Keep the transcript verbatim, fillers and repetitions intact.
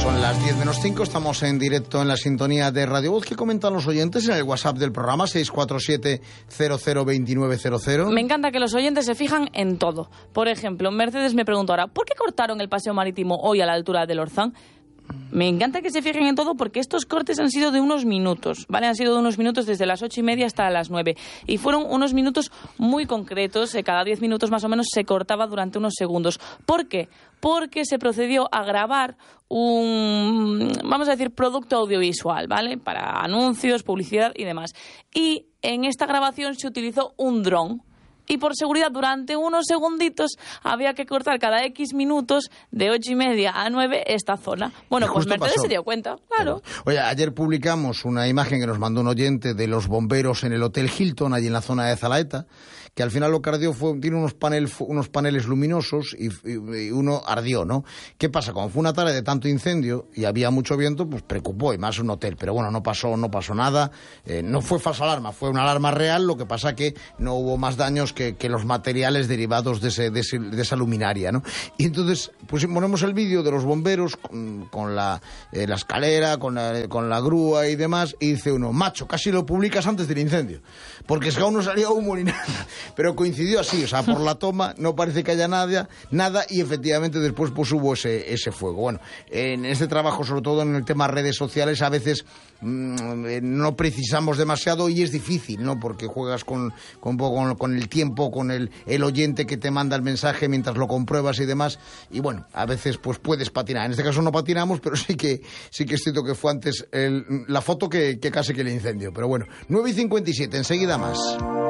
Son las diez menos cinco, estamos en directo en la sintonía de Radio Voz. ¿Qué comentan los oyentes en el WhatsApp del programa seis cuatro siete, cero cero dos nueve cero cero? Me encanta que los oyentes se fijan en todo. Por ejemplo, Mercedes me preguntó ahora, ¿por qué cortaron el paseo marítimo hoy a la altura del Orzán? Me encanta que se fijen en todo porque estos cortes han sido de unos minutos, ¿vale? Han sido de unos minutos desde las ocho y media hasta las nueve. Y fueron unos minutos muy concretos, eh, cada diez minutos más o menos se cortaba durante unos segundos. ¿Por qué? Porque se procedió a grabar un, vamos a decir, producto audiovisual, ¿vale? Para anuncios, publicidad y demás. Y en esta grabación se utilizó un dron. Y por seguridad, durante unos segunditos había que cortar cada X minutos de ocho y media a nueve esta zona. Bueno, pues Mercedes pasó. Se dio cuenta, claro. Oye, ayer publicamos una imagen que nos mandó un oyente de los bomberos en el Hotel Hilton, allí en la zona de Zalaeta, que al final lo que ardió fue, tiene unos, panel, unos paneles luminosos y, y, y uno ardió, ¿no? ¿Qué pasa? Como fue una tarde de tanto incendio y había mucho viento, pues preocupó, y más un hotel. Pero bueno, no pasó, no pasó nada. Eh, no fue falsa alarma, fue una alarma real. Lo que pasa que no hubo más daños que, que los materiales derivados de, ese, de, ese, de esa luminaria, ¿no? Y entonces, pues ponemos el vídeo de los bomberos con, con la, eh, la escalera, con la, con la grúa y demás, y dice uno, macho, casi lo publicas antes del incendio, porque es que aún no salía humo ni nada. Pero coincidió así, o sea, por la toma no parece que haya nada, nada y efectivamente después pues hubo ese, ese fuego. Bueno, en este trabajo, sobre todo en el tema redes sociales, a veces mmm, no precisamos demasiado y es difícil, ¿no? Porque juegas con, con, con, con el tiempo, con el, el oyente que te manda el mensaje mientras lo compruebas y demás, y bueno, a veces pues puedes patinar. En este caso no patinamos, pero sí que sí que es cierto que fue antes el, la foto que, que casi que el incendio. Pero bueno, nueve y cincuenta y siete, enseguida más.